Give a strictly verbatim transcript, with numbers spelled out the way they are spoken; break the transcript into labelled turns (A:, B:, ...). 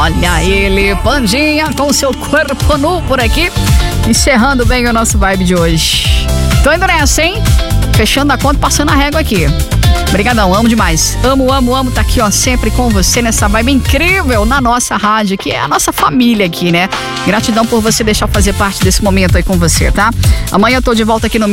A: Olha ele, Pandinha, com seu corpo nu por aqui, encerrando bem o nosso vibe de hoje. Tô indo nessa, hein? Fechando a conta, passando a régua aqui. Obrigadão, amo demais. Amo, amo, amo tá aqui, ó, sempre com você nessa vibe incrível na nossa rádio, que é a nossa família aqui, né? Gratidão por você deixar fazer parte desse momento aí com você, tá? Amanhã eu tô de volta aqui no